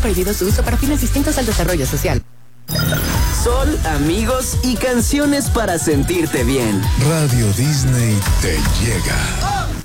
Prohibido su uso para fines distintos al desarrollo social. Sol, amigos y canciones para sentirte bien. Radio Disney te llega.